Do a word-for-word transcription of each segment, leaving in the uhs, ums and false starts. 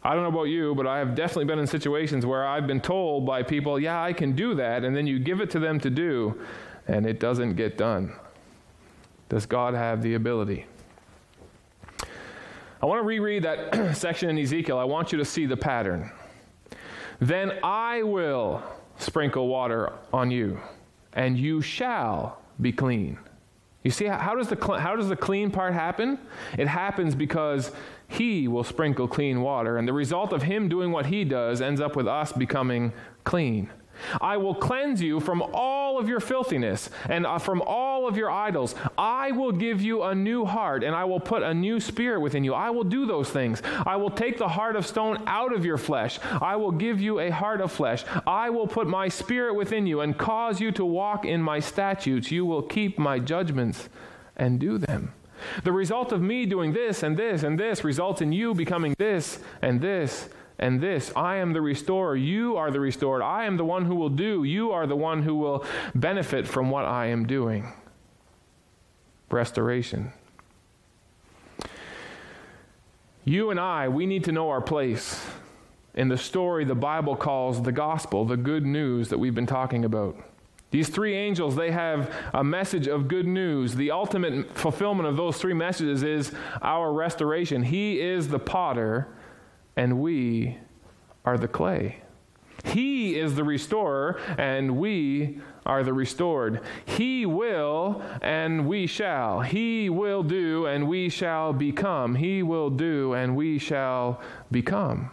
I don't know about you, but I have definitely been in situations where I've been told by people, yeah, I can do that, and then you give it to them to do, and it doesn't get done. Does God have the ability? I want to reread that section in Ezekiel. I want you to see the pattern. Then I will sprinkle water on you, and you shall be clean. You see, how does the how does the clean part happen? It happens because he will sprinkle clean water, and the result of him doing what he does ends up with us becoming clean. I will cleanse you from all of your filthiness and uh, from all of your idols. I will give you a new heart, and I will put a new spirit within you. I will do those things. I will take the heart of stone out of your flesh. I will give you a heart of flesh. I will put my spirit within you and cause you to walk in my statutes. You will keep my judgments and do them. The result of me doing this and this and this results in you becoming this and this and this. I am the restorer. You are the restored. I am the one who will do. You are the one who will benefit from what I am doing. Restoration. You and I, we need to know our place in the story the Bible calls the gospel, the good news that we've been talking about. These three angels, they have a message of good news. The ultimate fulfillment of those three messages is our restoration. He is the potter, and we are the clay. He is the restorer, and we are the restored. He will, and we shall. He will do, and we shall become. He will do, and we shall become.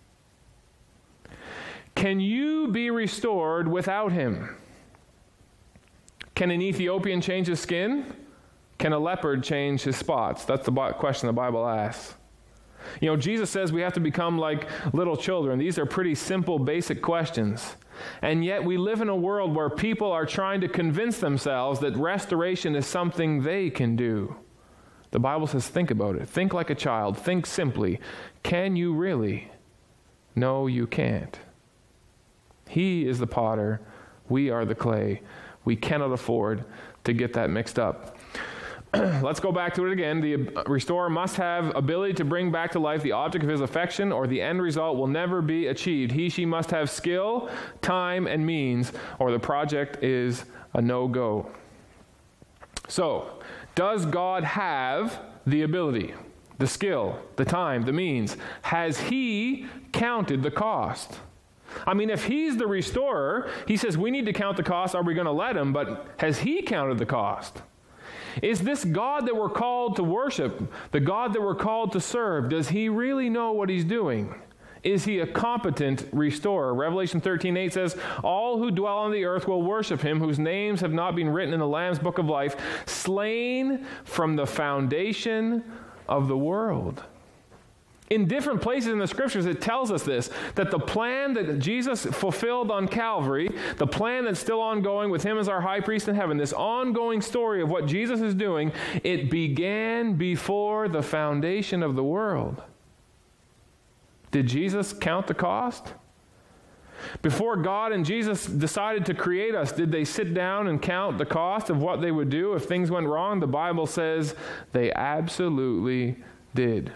Can you be restored without him? Can an Ethiopian change his skin? Can a leopard change his spots? That's the question the Bible asks. You know, Jesus says we have to become like little children. These are pretty simple, basic questions. And yet we live in a world where people are trying to convince themselves that restoration is something they can do. The Bible says, think about it. Think like a child. Think simply. Can you really? No, you can't. He is the potter. We are the clay. We cannot afford to get that mixed up. Let's go back to it again. The restorer must have ability to bring back to life the object of his affection, or the end result will never be achieved. He, she must have skill, time, and means, or the project is a no-go. So, does God have the ability, the skill, the time, the means? Has he counted the cost? I mean, if he's the restorer, he says we need to count the cost. Are we going to let him? But has he counted the cost? Is this God that we're called to worship, the God that we're called to serve, does he really know what he's doing? Is he a competent restorer? Revelation thirteen eight says, all who dwell on the earth will worship him, whose names have not been written in the Lamb's book of life, slain from the foundation of the world. In different places in the scriptures, it tells us this, that the plan that Jesus fulfilled on Calvary, the plan that's still ongoing with him as our high priest in heaven, this ongoing story of what Jesus is doing, it began before the foundation of the world. Did Jesus count the cost? Before God and Jesus decided to create us, did they sit down and count the cost of what they would do if things went wrong? The Bible says they absolutely did.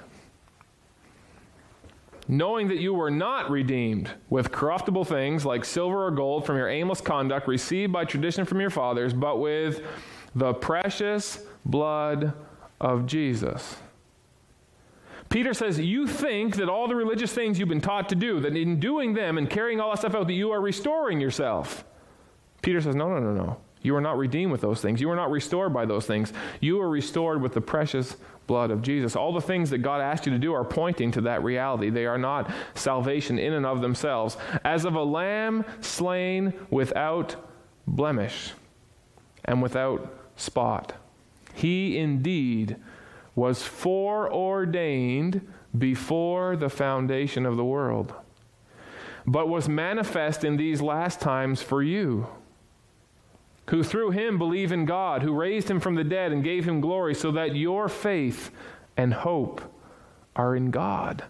Knowing that you were not redeemed with corruptible things like silver or gold from your aimless conduct received by tradition from your fathers, but with the precious blood of Jesus. Peter says, you think that all the religious things you've been taught to do, that in doing them and carrying all that stuff out, that you are restoring yourself. Peter says, no, no, no, no. You are not redeemed with those things. You are not restored by those things. You are restored with the precious blood of Jesus. All the things that God asked you to do are pointing to that reality. They are not salvation in and of themselves. As of a lamb slain without blemish and without spot, he indeed was foreordained before the foundation of the world, but was manifest in these last times for you, who through him believe in God, who raised him from the dead and gave him glory, so that your faith and hope are in God.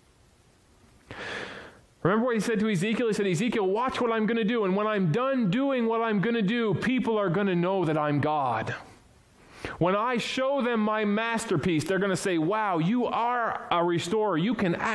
Remember what he said to Ezekiel? He said, Ezekiel, watch what I'm going to do, and when I'm done doing what I'm going to do, people are going to know that I'm God. When I show them my masterpiece, they're going to say, wow, you are a restorer. You can act.